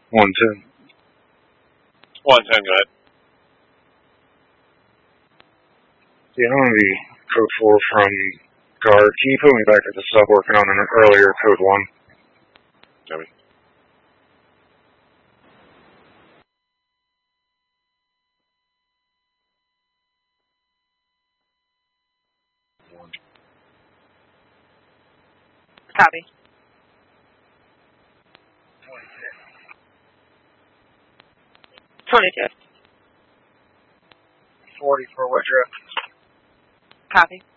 110. 110, go ahead. Yeah, I'm going to be code 4 from guard. Can you put me back at the sub working on an earlier code 1? Copy. Copy. 22. 40 for what drift? Copy.